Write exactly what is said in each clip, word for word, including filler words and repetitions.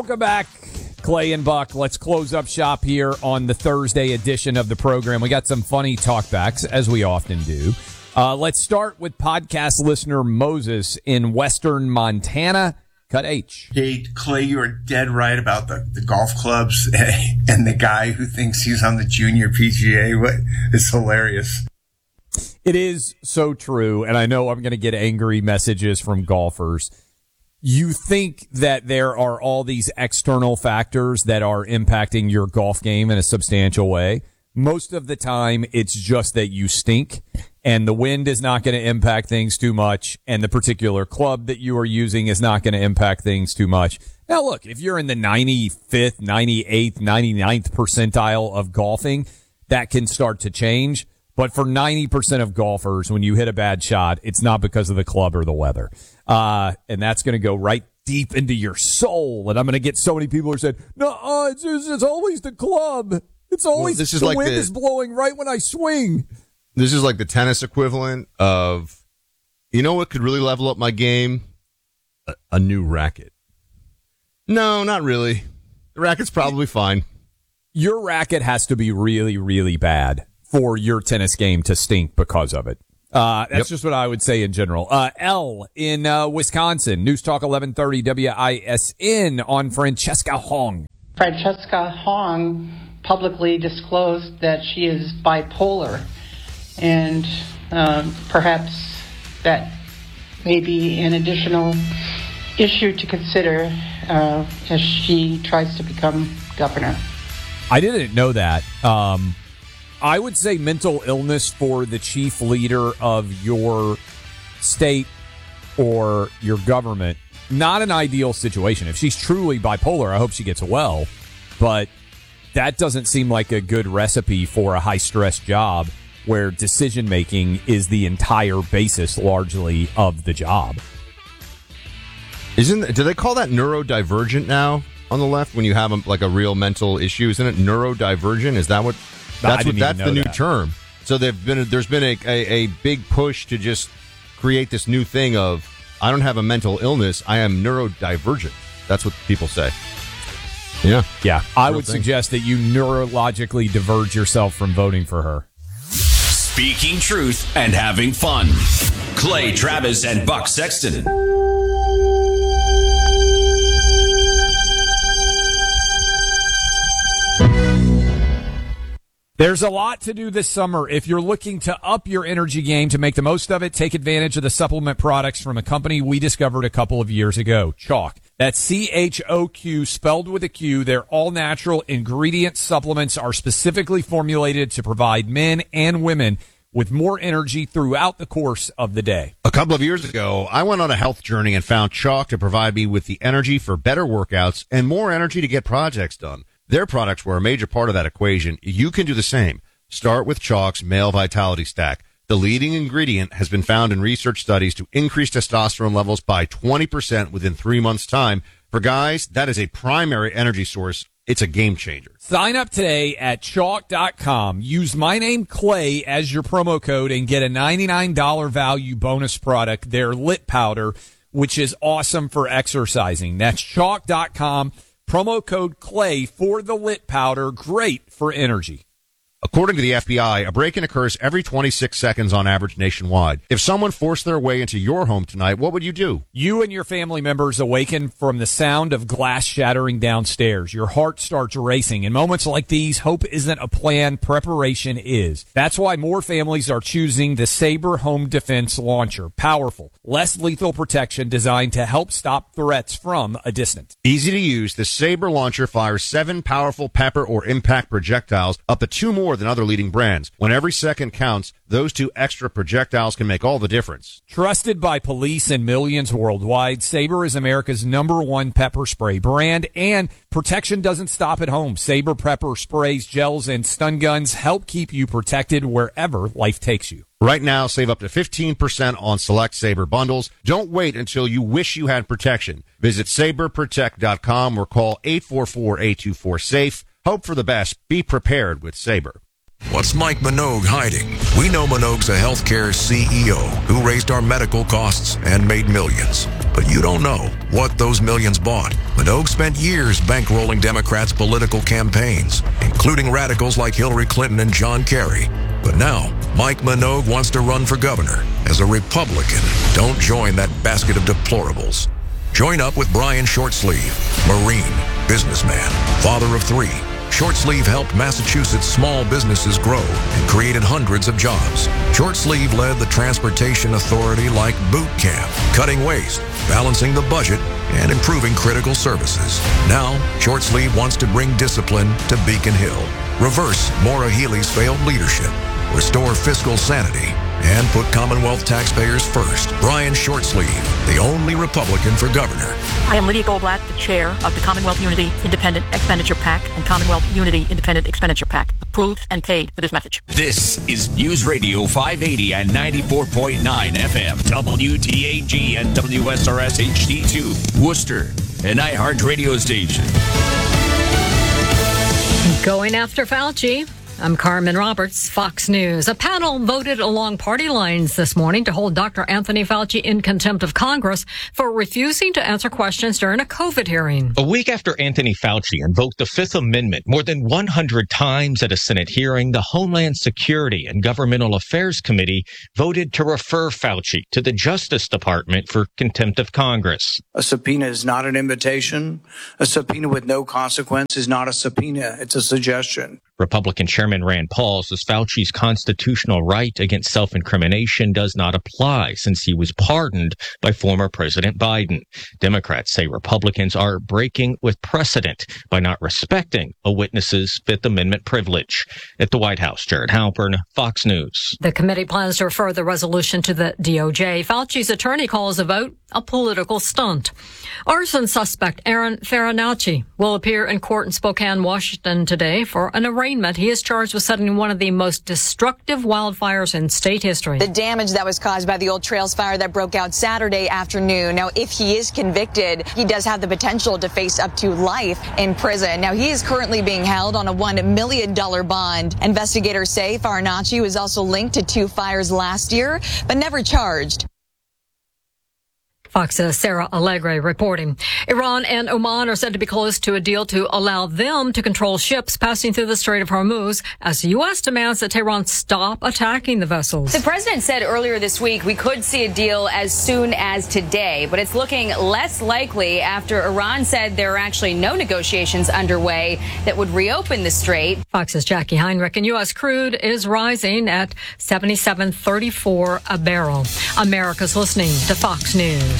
Welcome back, Clay and Buck. Let's close up shop here on the Thursday edition of the program. We got some funny talkbacks, as we often do. Uh, let's start with podcast listener Moses in western Montana. Cut H. Hey, Clay, you are dead right about the, the golf clubs and the guy who thinks he's on the junior P G A. What, it's hilarious. It is so true, and I know I'm going to get angry messages from golfers. You think that there are all these external factors that are impacting your golf game in a substantial way. Most of the time, it's just that you stink, and the wind is not going to impact things too much, and the particular club that you are using is not going to impact things too much. Now, look, if you're in the ninety-fifth, ninety-eighth, ninety-ninth percentile of golfing, that can start to change. But for ninety percent of golfers, when you hit a bad shot, it's not because of the club or the weather. Uh, and that's going to go right deep into your soul. And I'm going to get so many people who said, no, uh, it's, it's always the club. It's always well, this is the like wind the, is blowing right when I swing. This is like the tennis equivalent of, you know what could really level up my game? A, a new racket. No, not really. The racket's probably fine. Your racket has to be really, really bad for your tennis game to stink because of it. Uh, that's yep. just what I would say in general. Uh, L in uh, Wisconsin, News Talk eleven thirty W I S N on Francesca Hong. Francesca Hong publicly disclosed that she is bipolar, and um, perhaps that may be an additional issue to consider uh, as she tries to become governor. I didn't know that. Um, I would say mental illness for the chief leader of your state or your government, not an ideal situation. If she's truly bipolar, I hope she gets well, but that doesn't seem like a good recipe for a high-stress job where decision-making is the entire basis, largely, of the job. Isn't do they call that neurodivergent now on the left when you have a, like a real mental issue? Isn't it neurodivergent? Is that what... That's what. That's the new that. term. So they've been. There's been a, a, a big push to just create this new thing of I don't have a mental illness. I am neurodivergent. That's what people say. Yeah, yeah. I would thing. suggest that you neurologically diverge yourself from voting for her. Speaking truth and having fun. Clay Travis and Buck Sexton. There's a lot to do this summer. If you're looking to up your energy game to make the most of it, take advantage of the supplement products from a company we discovered a couple of years ago, Chalk. That's C H O Q, spelled with a Q. Their all-natural ingredient supplements are specifically formulated to provide men and women with more energy throughout the course of the day. A couple of years ago, I went on a health journey and found Chalk to provide me with the energy for better workouts and more energy to get projects done. Their products were a major part of that equation. You can do the same. Start with Chalk's Male Vitality Stack. The leading ingredient has been found in research studies to increase testosterone levels by twenty percent within three months' time. For guys, that is a primary energy source. It's a game changer. Sign up today at chalk dot com. Use my name, Clay, as your promo code and get a ninety-nine dollars value bonus product, their Lit Powder, which is awesome for exercising. That's chalk dot com. Promo code Clay for the Lit Powder. Great for energy. According to the F B I, a break-in occurs every twenty-six seconds on average nationwide. If someone forced their way into your home tonight, what would you do? You and your family members awaken from the sound of glass shattering downstairs. Your heart starts racing. In moments like these, hope isn't a plan, preparation is. That's why more families are choosing the Sabre Home Defense Launcher. Powerful, less lethal protection designed to help stop threats from a distance. Easy to use, the Sabre Launcher fires seven powerful pepper or impact projectiles, up to two more than other leading brands. When every second counts, those two extra projectiles can make all the difference. Trusted by police and millions worldwide, Sabre is America's number one pepper spray brand, and protection doesn't stop at home. Sabre pepper sprays, gels, and stun guns help keep you protected wherever life takes you. Right now, save up to fifteen percent on select Sabre bundles. Don't wait until you wish you had protection. Visit sabre protect dot com or call eight four four, eight two four, SAFE. Hope for the best. Be prepared with Sabre. What's Mike Minogue hiding? We know Minogue's a healthcare C E O who raised our medical costs and made millions. But you don't know what those millions bought. Minogue spent years bankrolling Democrats' political campaigns, including radicals like Hillary Clinton and John Kerry. But now, Mike Minogue wants to run for governor as a Republican. Don't join that basket of deplorables. Join up with Brian Shortsleeve, Marine, businessman, father of three. Shortsleeve helped Massachusetts small businesses grow and created hundreds of jobs. Shortsleeve led the Transportation Authority like boot camp, cutting waste, balancing the budget, and improving critical services. Now, Shortsleeve wants to bring discipline to Beacon Hill, reverse Maura Healey's failed leadership, restore fiscal sanity, and put Commonwealth taxpayers first. Brian Shortsleeve, the only Republican for governor. I am Lydia Goldblatt, the chair of the Commonwealth Unity Independent Expenditure PAC and Commonwealth Unity Independent Expenditure PAC. Approved and paid for this message. This is News Radio five eighty and ninety-four point nine F M, W T A G and W S R S H D two, Worcester, an iHeart radio station. Going after Fauci. I'm Carmen Roberts, Fox News. A panel voted along party lines this morning to hold Doctor Anthony Fauci in contempt of Congress for refusing to answer questions during a COVID hearing. A week after Anthony Fauci invoked the Fifth Amendment more than one hundred times at a Senate hearing, the Homeland Security and Governmental Affairs Committee voted to refer Fauci to the Justice Department for contempt of Congress. A subpoena is not an invitation. A subpoena with no consequence is not a subpoena. It's a suggestion. Republican Chairman Rand Paul says Fauci's constitutional right against self-incrimination does not apply since he was pardoned by former President Biden. Democrats say Republicans are breaking with precedent by not respecting a witness's Fifth Amendment privilege. At the White House, Jared Halpern, Fox News. The committee plans to refer the resolution to the D O J. Fauci's attorney calls the vote a political stunt. Arson suspect Aaron Farinacci will appear in court in Spokane, Washington today for an arraignment. He is charged with setting one of the most destructive wildfires in state history. The damage that was caused by the Old Trails fire that broke out Saturday afternoon. Now, if he is convicted, he does have the potential to face up to life in prison. Now, he is currently being held on a one million dollars bond. Investigators say Farinacci was also linked to two fires last year, but never charged. Fox's Sarah Allegre reporting. Iran and Oman are said to be close to a deal to allow them to control ships passing through the Strait of Hormuz as the U S demands that Tehran stop attacking the vessels. The president said earlier this week we could see a deal as soon as today, but it's looking less likely after Iran said there are actually no negotiations underway that would reopen the strait. Fox's Jackie Heinrich, and U S crude is rising at seventy-seven thirty-four a barrel. America's listening to Fox News.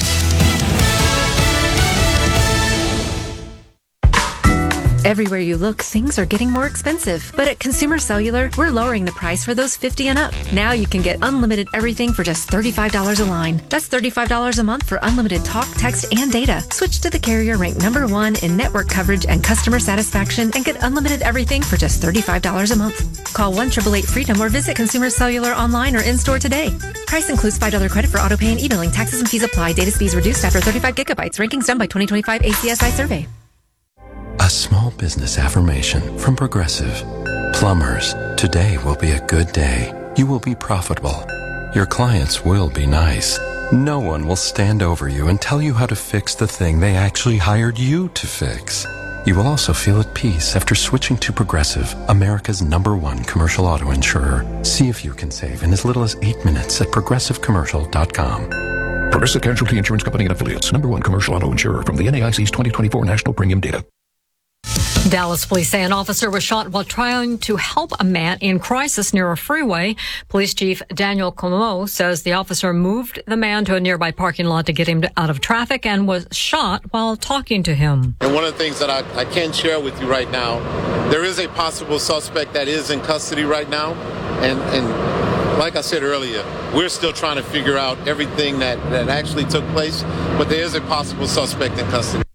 Everywhere you look, things are getting more expensive. But at Consumer Cellular, we're lowering the price for those fifty and up. Now you can get unlimited everything for just thirty-five dollars a line. That's thirty-five dollars a month for unlimited talk, text, and data. Switch to the carrier ranked number one in network coverage and customer satisfaction and get unlimited everything for just thirty-five dollars a month. Call one eight eight eight freedom or visit Consumer Cellular online or in-store today. Price includes five dollars credit for auto pay and e-billing. Taxes and fees apply. Data speeds reduced after thirty-five gigabytes. Rankings done by twenty twenty-five A C S I survey. A small business affirmation from Progressive. Plumbers, today will be a good day. You will be profitable. Your clients will be nice. No one will stand over you and tell you how to fix the thing they actually hired you to fix. You will also feel at peace after switching to Progressive, America's number one commercial auto insurer. See if you can save in as little as eight minutes at progressive commercial dot com. Progressive Casualty Insurance Company and Affiliates, number one commercial auto insurer from the N A I C's twenty twenty-four National Premium Data. Dallas police say an officer was shot while trying to help a man in crisis near a freeway. Police Chief Daniel Como says the officer moved the man to a nearby parking lot to get him out of traffic and was shot while talking to him. And one of the things that I, I can share with you right now, there is a possible suspect that is in custody right now. And, and like I said earlier, we're still trying to figure out everything that, that actually took place, but there is a possible suspect in custody.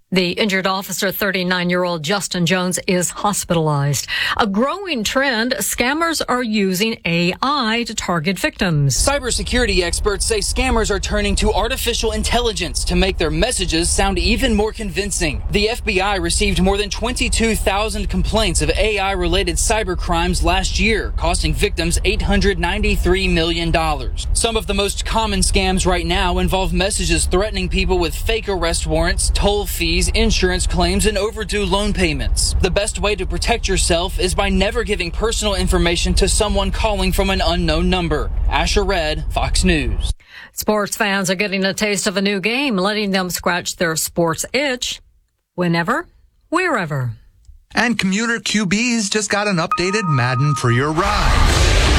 The injured officer, thirty-nine-year-old Justin Jones, is hospitalized. A growing trend, scammers are using A I to target victims. Cybersecurity experts say scammers are turning to artificial intelligence to make their messages sound even more convincing. The F B I received more than twenty-two thousand complaints of A I-related cyber crimes last year, costing victims eight hundred ninety-three million dollars. Some of the most common scams right now involve messages threatening people with fake arrest warrants, toll fees, insurance claims, and overdue loan payments. The best way to protect yourself is by never giving personal information to someone calling from an unknown number. Asher Red, Fox News. Sports fans are getting a taste of a new game, letting them scratch their sports itch whenever, wherever. And commuter Q Bs just got an updated Madden for your ride.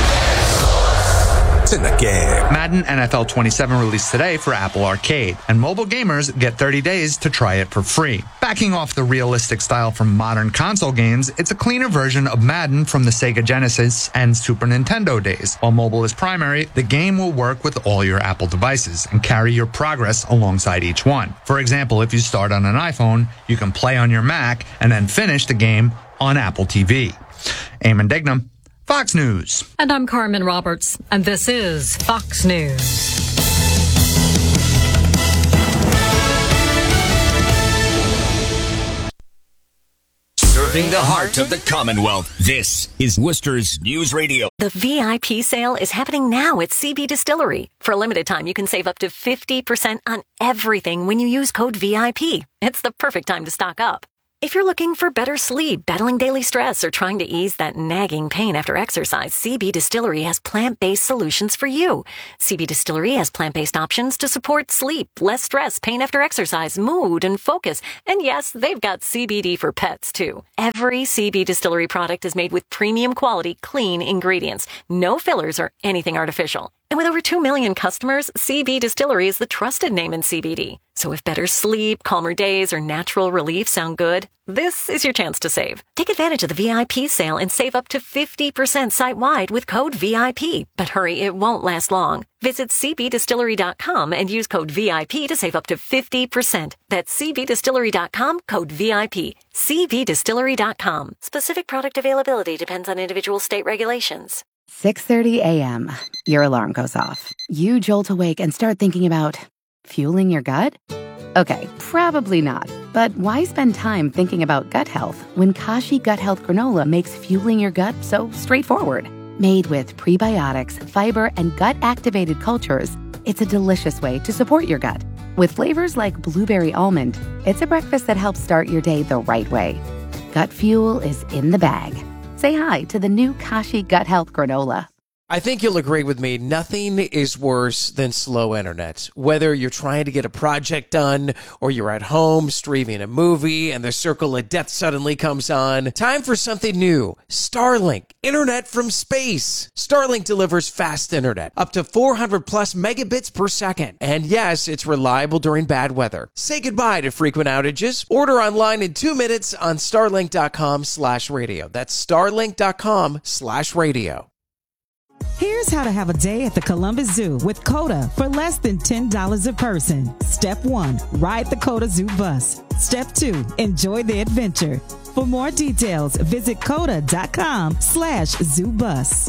In the game. Madden N F L twenty-seven released today for Apple Arcade, and mobile gamers get thirty days to try it for free. Backing off the realistic style from modern console games, it's a cleaner version of Madden from the Sega Genesis and Super Nintendo days. While mobile is primary, the game will work with all your Apple devices and carry your progress alongside each one. For example, if you start on an iPhone, you can play on your Mac and then finish the game on Apple T V. Eamon Dignam, Fox News. And I'm Carmen Roberts, and this is Fox News. Serving the heart of the Commonwealth, this is Worcester's News Radio. The V I P sale is happening now at C B Distillery. For a limited time, you can save up to fifty percent on everything when you use code V I P. It's the perfect time to stock up. If you're looking for better sleep, battling daily stress, or trying to ease that nagging pain after exercise, C B Distillery has plant-based solutions for you. C B Distillery has plant-based options to support sleep, less stress, pain after exercise, mood, and focus. And yes, they've got C B D for pets, too. Every C B Distillery product is made with premium quality, clean ingredients. No fillers or anything artificial. And with over two million customers, C B Distillery is the trusted name in C B D. So if better sleep, calmer days, or natural relief sound good, this is your chance to save. Take advantage of the V I P sale and save up to fifty percent site-wide with code V I P. But hurry, it won't last long. Visit c b distillery dot com and use code V I P to save up to fifty percent. That's c b distillery dot com, code V I P. c b distillery dot com. Specific product availability depends on individual state regulations. six thirty a.m. Your alarm goes off. You jolt awake and start thinking about fueling your gut? Okay, probably not. But why spend time thinking about gut health when Kashi Gut Health Granola makes fueling your gut so straightforward? Made with prebiotics, fiber, and gut-activated cultures, it's a delicious way to support your gut. With flavors like blueberry almond, it's a breakfast that helps start your day the right way. Gut fuel is in the bag. Say hi to the new Kashi Gut Health Granola. I think you'll agree with me, nothing is worse than slow internet. Whether you're trying to get a project done or you're at home streaming a movie and the circle of death suddenly comes on, time for something new. Starlink, internet from space. Starlink delivers fast internet, up to four hundred plus megabits per second. And yes, it's reliable during bad weather. Say goodbye to frequent outages. Order online in two minutes on starlink.com slash radio. That's starlink.com slash radio. Here's how to have a day at the Columbus Zoo with COTA for less than ten dollars a person. Step one, ride the COTA Zoo bus. Step two, enjoy the adventure. For more details, visit COTA.com slash zoo bus.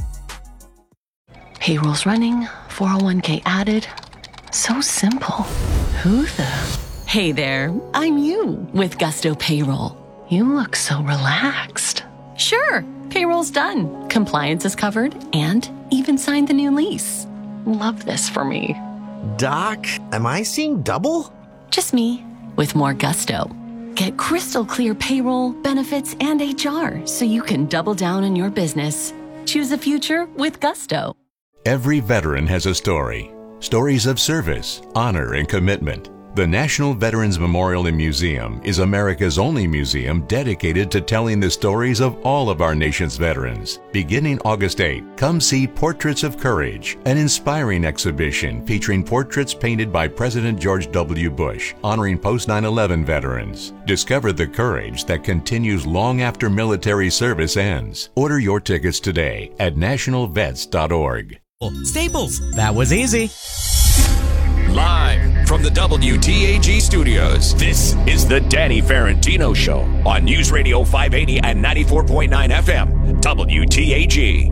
Payroll's running, four oh one k added. So simple. Who the? Hey there, I'm you with Gusto Payroll. You look so relaxed. Sure, payroll's done. Compliance is covered and even signed the new lease. Love this for me. Doc, am I seeing double? Just me with more gusto. Get crystal clear payroll, benefits, and H R so you can double down on your business. Choose a future with Gusto. Every veteran has a story. Stories of service, honor, and commitment. The National Veterans Memorial and Museum is America's only museum dedicated to telling the stories of all of our nation's veterans. Beginning August eighth, come see Portraits of Courage, an inspiring exhibition featuring portraits painted by President George W. Bush, honoring post nine eleven veterans. Discover the courage that continues long after military service ends. Order your tickets today at national vets dot org. Staples, that was easy. Live from the W T A G studios, this is the Danny Ferentino Show on News Radio five eighty and ninety-four point nine F M, W T A G.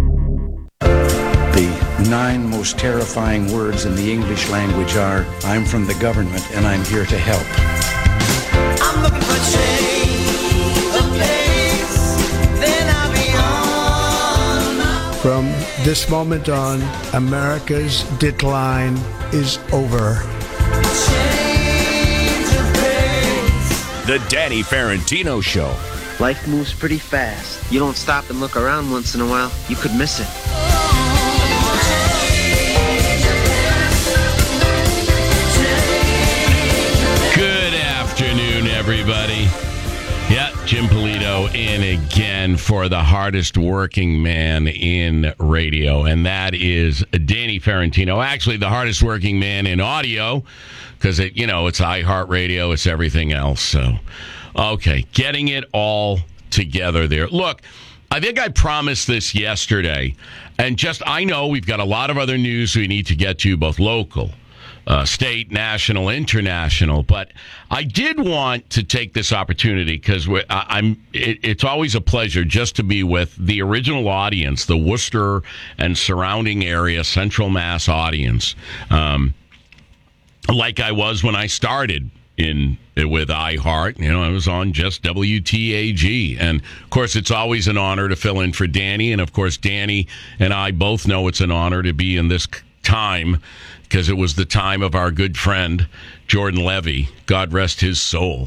The nine most terrifying words in the English language are, I'm from the government and I'm here to help. I'm looking for change of pace, then I'll be on. From this moment on, America's decline is over. The Danny Ferentino Show. Life moves pretty fast. You don't stop and look around once in a while, you could miss it. Good afternoon, everybody. Yeah, Jim Polito in again for the hardest working man in radio, and that is Danny Ferentino. Actually, the hardest working man in audio, because it, you know, it's iHeartRadio, it's everything else. So, okay, getting it all together there. Look, I think I promised this yesterday, and just I know we've got a lot of other news we need to get to, both local. Uh, state, national, international, but I did want to take this opportunity because I'm. It, it's always a pleasure just to be with the original audience, the Worcester and surrounding area, Central Mass audience, um, like I was when I started in with iHeart. You know, I was on just W T A G, and of course, it's always an honor to fill in for Danny, and of course, Danny and I both know it's an honor to be in this time. Because it was the time of our good friend, Jordan Levy. God rest his soul.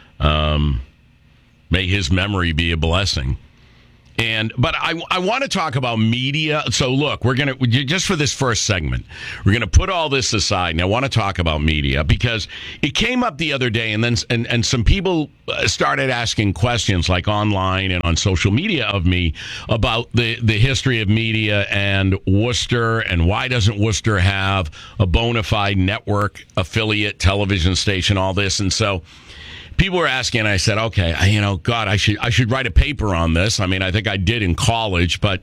Um, may his memory be a blessing. And But I, I want to talk about media. So, look, we're going to, just for this first segment, we're going to put all this aside. And I want to talk about media because it came up the other day, and then and, and some people started asking questions, like online and on social media, of me about the, the history of media and Worcester, and why doesn't Worcester have a bona fide network affiliate television station, all this. And so people were asking, and I said, okay, I, you know, God, I should I should write a paper on this. I mean, I think I did in college, but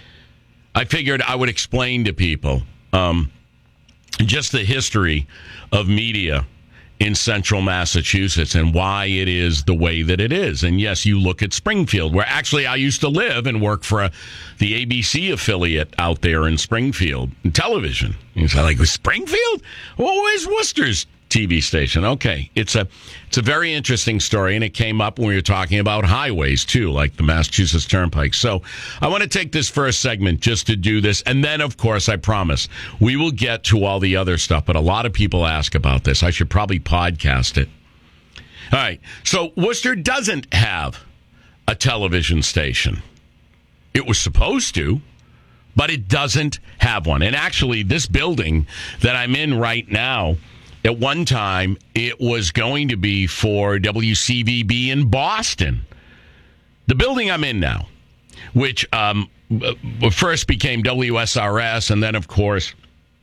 I figured I would explain to people um, just the history of media in central Massachusetts and why it is the way that it is. And yes, you look at Springfield, where actually I used to live and work for a, the A B C affiliate out there in Springfield in television. You say, like, Springfield? Well, where's Worcester's T V station? Okay, it's a it's a very interesting story, and it came up when we were talking about highways too, like the Massachusetts Turnpike. So I want to take this first segment just to do this, and then of course I promise we will get to all the other stuff. But a lot of people ask about this. I should probably podcast it. All right, so Worcester doesn't have a television station. It was supposed to, but it doesn't have one. And actually, this building that I'm in right now, at one time, it was going to be for W C V B in Boston. The building I'm in now, which um, first became W S R S, and then, of course,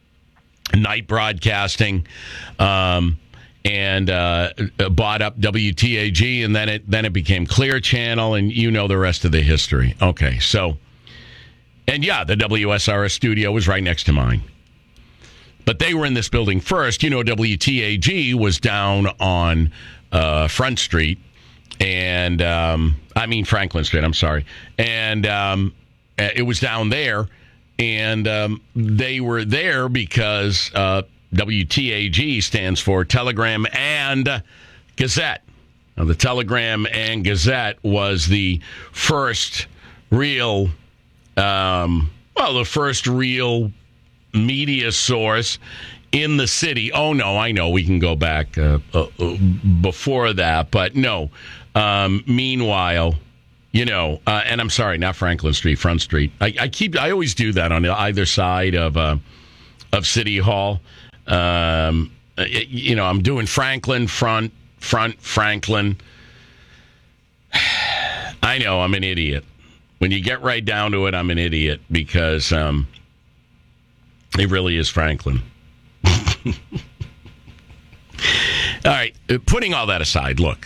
Night Broadcasting, um, and uh, bought up W T A G, and then it then it became Clear Channel, and you know the rest of the history. Okay, so, and yeah, the W S R S studio was right next to mine. But they were in this building first. You know, W T A G was down on uh, Front Street, and um, I mean Franklin Street, I'm sorry. And um, it was down there, and um, they were there because uh, W T A G stands for Telegram and Gazette. Now, the Telegram and Gazette was the first real, um, well, the first real media source in the city. Oh, no, I know we can go back uh, uh, before that, but no. Um, meanwhile, you know, uh, and I'm sorry, not Franklin Street, Front Street. I, I keep, I always do that on either side of uh, of City Hall. Um, it, you know, I'm doing Franklin, Front, Front, Franklin. I know, I'm an idiot. When you get right down to it, I'm an idiot because um, it really is Franklin. All right, putting all that aside, look,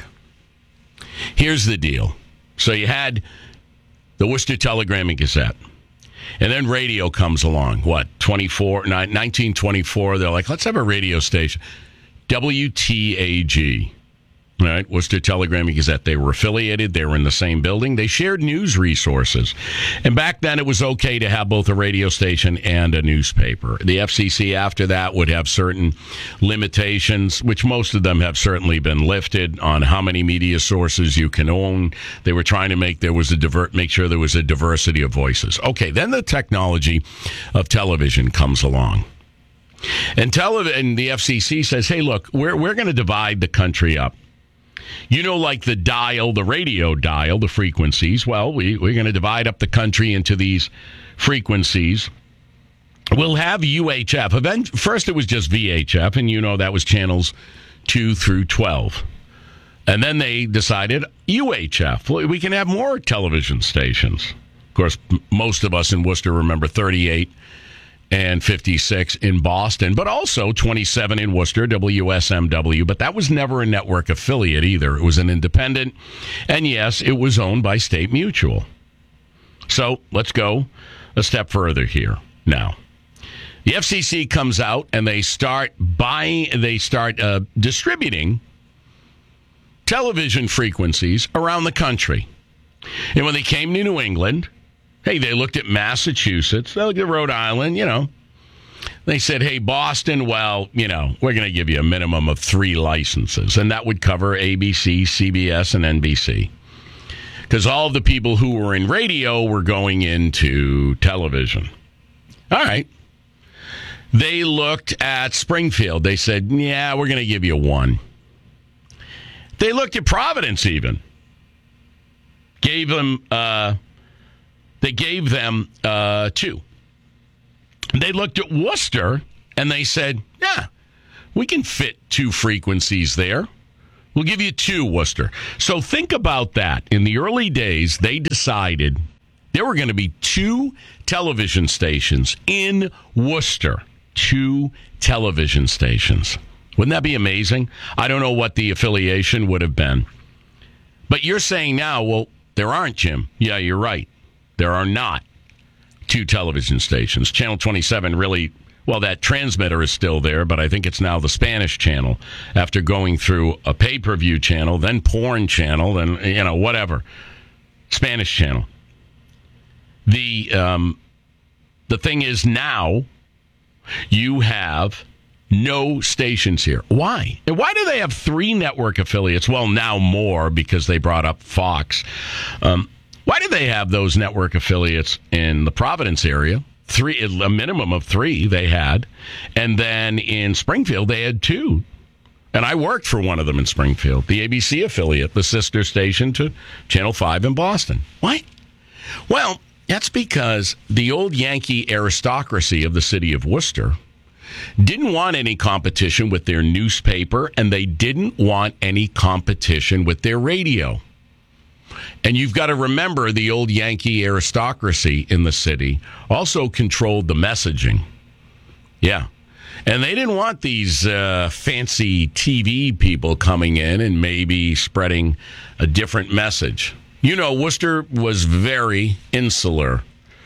here's the deal. So you had the Worcester Telegram and Gazette. And then radio comes along. What, twenty-four, nineteen twenty-four, they're like, let's have a radio station. W T A G. All right, Worcester Telegram and Gazette. They were affiliated. They were in the same building. They shared news resources. And back then, it was okay to have both a radio station and a newspaper. The F C C, after that, would have certain limitations, which most of them have certainly been lifted, on how many media sources you can own. They were trying to make there was a diver- make sure there was a diversity of voices. Okay, then the technology of television comes along. And, tele- and the F C C says, hey, look, we're we're going to divide the country up. You know, like the dial, the radio dial, the frequencies. Well, we, we're going to divide up the country into these frequencies. We'll have U H F. First, it was just V H F, and you know that was channels two through twelve. And then they decided U H F. We can have more television stations. Of course, most of us in Worcester remember thirty-eight and fifty-six in Boston, but also twenty-seven in Worcester, W S M W. But that was never a network affiliate either. It was an independent. And yes, it was owned by State Mutual. So let's go a step further here now. The F C C comes out and they start buying, they start uh, distributing television frequencies around the country. And when they came to New England, hey, they looked at Massachusetts, they looked at Rhode Island, you know. They said, hey, Boston, well, you know, we're going to give you a minimum of three licenses. And that would cover A B C, C B S, and N B C. Because all of the people who were in radio were going into television. All right. They looked at Springfield. They said, yeah, we're going to give you one. They looked at Providence even. Gave them... Uh, They gave them uh, two. They looked at Worcester, and they said, yeah, we can fit two frequencies there. We'll give you two, Worcester. So think about that. In the early days, they decided there were going to be two television stations in Worcester. Two television stations. Wouldn't that be amazing? I don't know what the affiliation would have been. But you're saying now, well, there aren't, Jim. Yeah, you're right. There are not two television stations. Channel twenty-seven really, well, that transmitter is still there, but I think it's now the Spanish channel after going through a pay-per-view channel, then porn channel, then, you know, whatever. Spanish channel. The, um, the thing is now you have no stations here. Why? And why do they have three network affiliates? Well, now more because they brought up Fox. Um, Why do they have those network affiliates in the Providence area? Three, a minimum of three they had. And then in Springfield, they had two. And I worked for one of them in Springfield, the A B C affiliate, the sister station to Channel five in Boston. Why? Well, that's because the old Yankee aristocracy of the city of Worcester didn't want any competition with their newspaper, and they didn't want any competition with their radio. And you've got to remember the old Yankee aristocracy in the city also controlled the messaging. Yeah. And they didn't want these uh, fancy T V people coming in and maybe spreading a different message. You know, Worcester was very insular.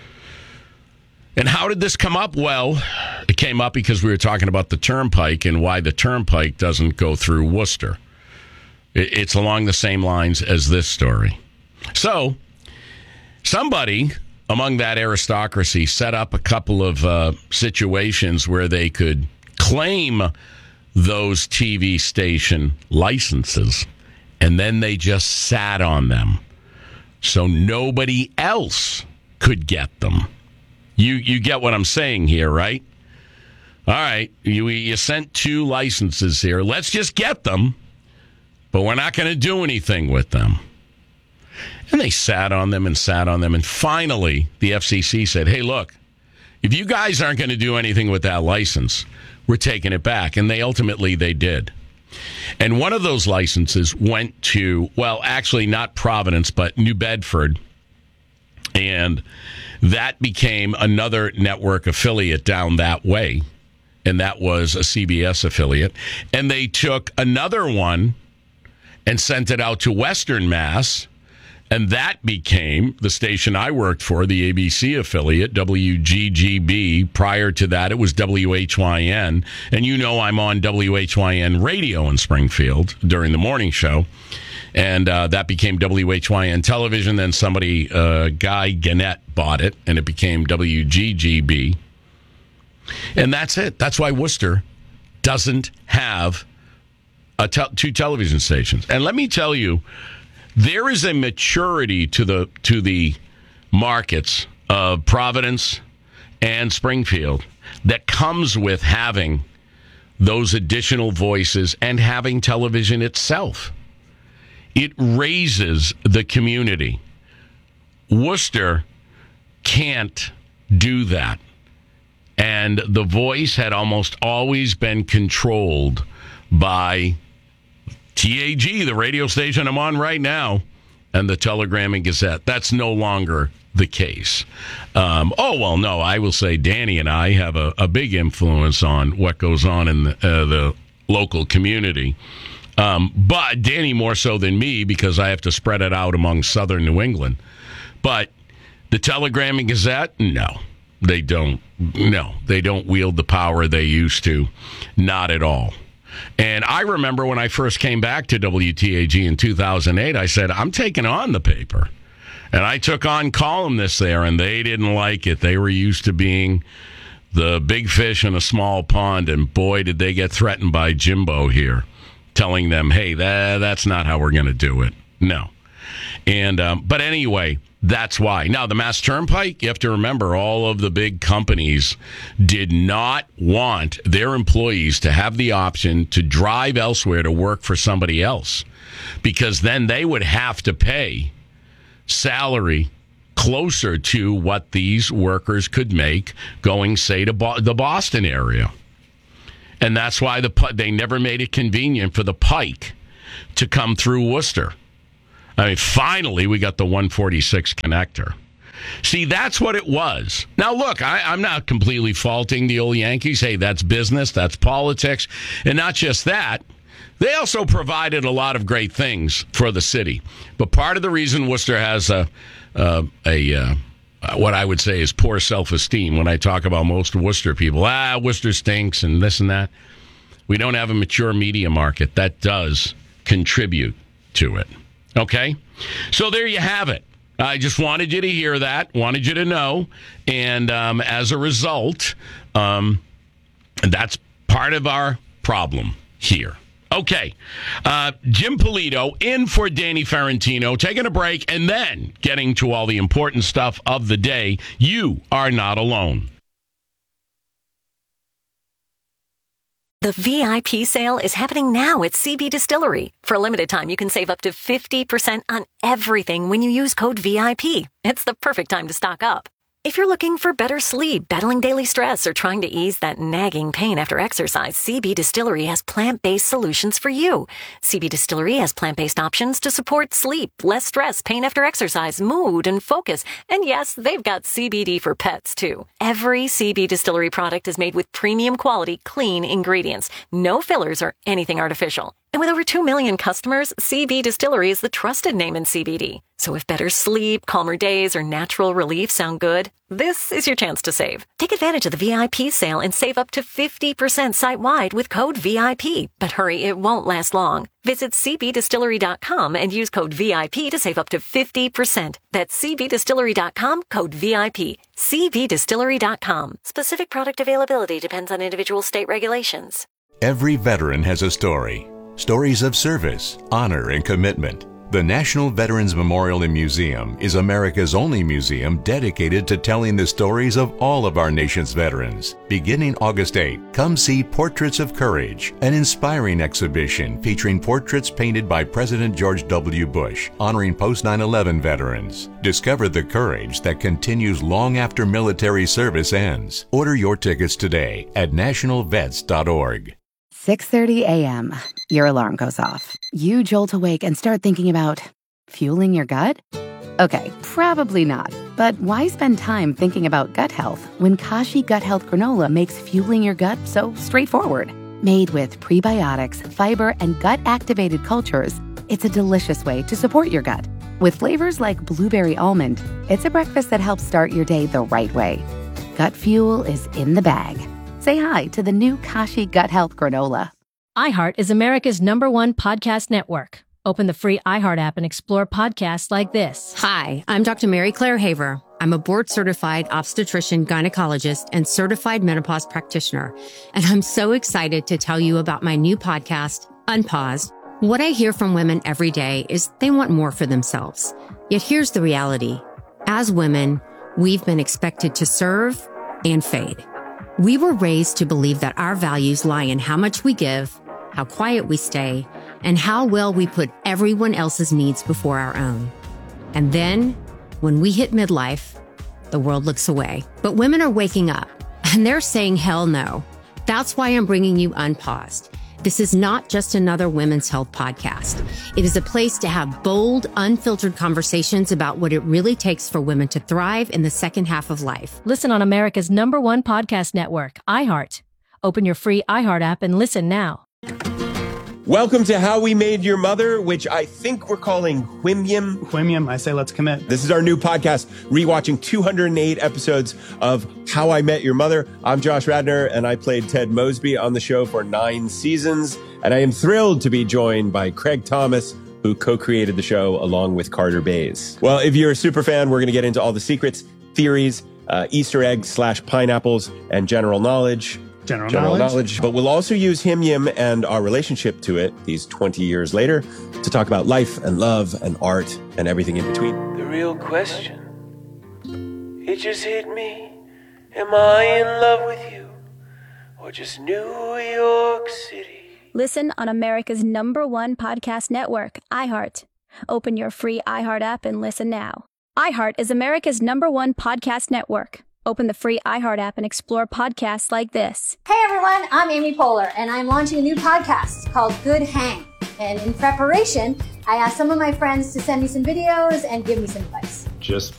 And how did this come up? Well, it came up because we were talking about the Turnpike and why the Turnpike doesn't go through Worcester. It's along the same lines as this story. So, somebody among that aristocracy set up a couple of uh, situations where they could claim those T V station licenses, and then they just sat on them. So nobody else could get them. You you get what I'm saying here, right? All right, you, you sent two licenses here. Let's just get them. But we're not going to do anything with them. And they sat on them and sat on them. And finally, the F C C said, hey, look, if you guys aren't going to do anything with that license, we're taking it back. And they ultimately, they did. And one of those licenses went to, well, actually not Providence, but New Bedford. And that became another network affiliate down that way. And that was a C B S affiliate. And they took another one and sent it out to Western Mass, And that became the station I worked for, the A B C affiliate, W G G B. Prior to that, it was W H Y N. And you know I'm on W H Y N radio in Springfield during the morning show. And uh, that became W H Y N television. Then somebody, uh, Guy Gannett, bought it, and it became W G G B. And that's it. That's why Worcester doesn't have a te- two television stations. And let me tell you, there is a maturity to the to the markets of Providence and Springfield that comes with having those additional voices and having television itself. It raises the community. Worcester can't do that. And The Voice had almost always been controlled by T A G, the radio station I'm on right now, and the Telegram and Gazette. That's no longer the case. Um, oh, well, no, I will say Danny and I have a, a big influence on what goes on in the, uh, the local community. Um, but Danny more so than me, because I have to spread it out among southern New England. But the Telegram and Gazette, no, they don't. No, they don't wield the power they used to. Not at all. And I remember when I first came back to W T A G in two thousand eight, I said, I'm taking on the paper. And I took on columnists there, and they didn't like it. They were used to being the big fish in a small pond, and boy, did they get threatened by Jimbo here, telling them, hey, that, that's not how we're going to do it. No. And um, but anyway, that's why. Now, the Mass Turnpike, you have to remember, all of the big companies did not want their employees to have the option to drive elsewhere to work for somebody else, because then they would have to pay salary closer to what these workers could make going, say, to Bo- the Boston area. And that's why the they never made it convenient for the Pike to come through Worcester. I mean, finally, we got the one forty-six connector. See, that's what it was. Now, look, I, I'm not completely faulting the old Yankees. Hey, that's business, that's politics. And not just that, they also provided a lot of great things for the city. But part of the reason Worcester has a, uh, a uh, what I would say is poor self-esteem, when I talk about most Worcester people, ah, Worcester stinks and this and that, we don't have a mature media market. That does contribute to it. Okay? So there you have it. I just wanted you to hear that, wanted you to know. And um, as a result, um, that's part of our problem here. Okay. Uh, Jim Polito in for Danny Ferrantino, taking a break and then getting to all the important stuff of the day. You are not alone. The V I P sale is happening now at C B Distillery. For a limited time, you can save up to fifty percent on everything when you use code V I P. It's the perfect time to stock up. If you're looking for better sleep, battling daily stress, or trying to ease that nagging pain after exercise, C B Distillery has plant-based solutions for you. C B Distillery has plant-based options to support sleep, less stress, pain after exercise, mood, and focus. And yes, they've got C B D for pets, too. Every C B Distillery product is made with premium quality, clean ingredients. No fillers or anything artificial. And with over two million customers, C B Distillery is the trusted name in C B D. So if better sleep, calmer days, or natural relief sound good, this is your chance to save. Take advantage of the V I P sale and save up to fifty percent site-wide with code V I P. But hurry, it won't last long. Visit C B distillery dot com and use code V I P to save up to fifty percent. That's C B distillery dot com, code V I P. C B distillery dot com. Specific product availability depends on individual state regulations. Every veteran has a story. Stories of service, honor, and commitment. The National Veterans Memorial and Museum is America's only museum dedicated to telling the stories of all of our nation's veterans. Beginning August eighth, come see Portraits of Courage, an inspiring exhibition featuring portraits painted by President George W. Bush, honoring post nine eleven veterans. Discover the courage that continues long after military service ends. Order your tickets today at national vets dot org. six thirty a.m. Your alarm goes off. You jolt awake and start thinking about fueling your gut? Okay, probably not. But why spend time thinking about gut health when Kashi Gut Health Granola makes fueling your gut so straightforward? Made with prebiotics, fiber, and gut-activated cultures, it's a delicious way to support your gut. With flavors like blueberry almond, it's a breakfast that helps start your day the right way. Gut Fuel is in the bag. Say hi to the new Kashi Gut Health Granola. iHeart is America's number one podcast network. Open the free iHeart app and explore podcasts like this. Hi, I'm Doctor Mary Claire Haver. I'm a board-certified obstetrician, gynecologist, and certified menopause practitioner. And I'm so excited to tell you about my new podcast, Unpaused. What I hear from women every day is they want more for themselves. Yet here's the reality. As women, we've been expected to serve and fade. We were raised to believe that our values lie in how much we give, how quiet we stay, and how well we put everyone else's needs before our own. And then, when we hit midlife, the world looks away. But women are waking up, and they're saying hell no. That's why I'm bringing you Unpaused. This is not just another women's health podcast. It is a place to have bold, unfiltered conversations about what it really takes for women to thrive in the second half of life. Listen on America's number one podcast network, iHeart. Open your free iHeart app and listen now. Welcome to How We Made Your Mother, which I think we're calling Whimyam. Whimyam, I say let's commit. This is our new podcast, rewatching two hundred eight episodes of How I Met Your Mother. I'm Josh Radner, and I played Ted Mosby on the show for nine seasons. And I am thrilled to be joined by Craig Thomas, who co-created the show along with Carter Bays. Well, if you're a super fan, we're going to get into all the secrets, theories, uh, Easter eggs slash pineapples, and general knowledge. General, general knowledge. knowledge. But we'll also use Him Yim and our relationship to it, these twenty years later, to talk about life and love and art and everything in between. The real question, it just hit me. Am I in love with you or just New York City? Listen on America's number one podcast network, iHeart. Open your free iHeart app and listen now. iHeart is America's number one podcast network. Open the free iHeart app and explore podcasts like this. Hey everyone, I'm Amy Poehler, and I'm launching a new podcast called Good Hang. And in preparation, I asked some of my friends to send me some videos and give me some advice. Just